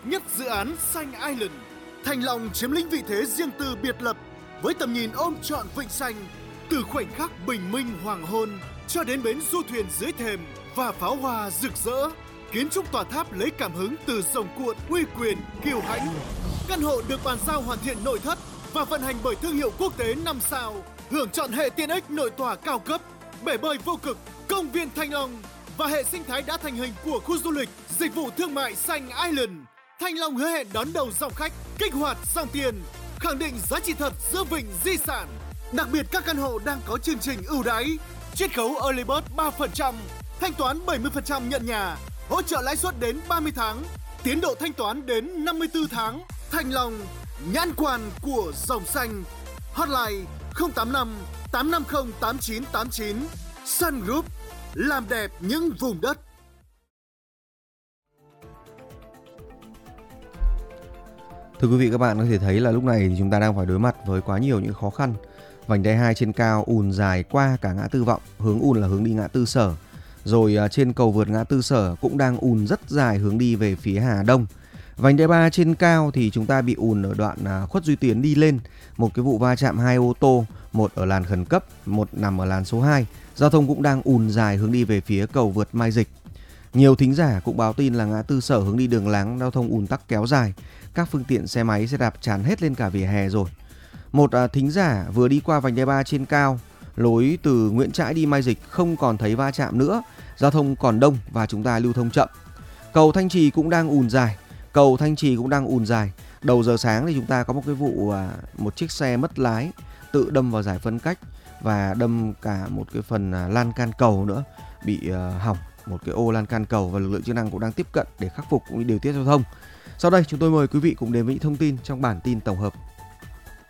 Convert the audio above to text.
nhất dự án Xanh Island. Thanh Long chiếm lĩnh vị thế riêng tư biệt lập với tầm nhìn ôm trọn vịnh xanh, từ khoảnh khắc bình minh hoàng hôn cho đến bến du thuyền dưới thềm và pháo hoa rực rỡ. Kiến trúc tòa tháp lấy cảm hứng từ rồng cuộn uy quyền kiêu hãnh. Căn hộ được bàn giao hoàn thiện nội thất và vận hành bởi thương hiệu quốc tế 5 sao, hưởng chọn hệ tiện ích nội tòa cao cấp, bể bơi vô cực, công viên Thanh Long và hệ sinh thái đã thành hình của khu du lịch dịch vụ thương mại Xanh Island. Thanh Long hứa hẹn đón đầu dòng khách, kích hoạt dòng tiền, khẳng định giá trị thật giữa vịnh di sản. Đặc biệt các căn hộ đang có chương trình ưu đãi, chiết khấu Early Bird 3%, thanh toán 70% nhận nhà, hỗ trợ lãi suất đến 30 tháng, tiến độ thanh toán đến 54 tháng. Thanh Long, nhãn quan của dòng xanh. Hotline 085 850 8989. Sun Group, làm đẹp những vùng đất. Thưa quý vị, các bạn có thể thấy là lúc này thì chúng ta đang phải đối mặt với quá nhiều những khó khăn. Vành đai 2 trên cao ùn dài qua cả ngã tư Vọng, hướng ùn là hướng đi ngã tư Sở. Rồi trên cầu vượt ngã tư Sở cũng đang ùn rất dài hướng đi về phía Hà Đông. Vành đai 3 trên cao thì chúng ta bị ùn ở đoạn Khuất Duy Tiến đi lên. Một cái vụ va chạm hai ô tô, một ở làn khẩn cấp, một nằm ở làn số 2. Giao thông cũng đang ùn dài hướng đi về phía cầu vượt Mai Dịch. Nhiều thính giả cũng báo tin là ngã tư Sở hướng đi Đường Láng giao thông ùn tắc kéo dài. Các phương tiện xe máy xe đạp tràn hết lên cả vỉa hè rồi. Một thính giả vừa đi qua vành đai 3 trên cao, lối từ Nguyễn Trãi đi Mai Dịch không còn thấy va chạm nữa, giao thông còn đông và chúng ta lưu thông chậm. Cầu Thanh Trì cũng đang ùn dài. Đầu giờ sáng thì chúng ta có một cái vụ một chiếc xe mất lái tự đâm vào giải phân cách và đâm cả một cái phần lan can cầu nữa, bị hỏng một cái ô lan can cầu, và lực lượng chức năng cũng đang tiếp cận để khắc phục cũng như điều tiết giao thông. Sau đây chúng tôi mời quý vị cùng đến với những thông tin trong bản tin tổng hợp.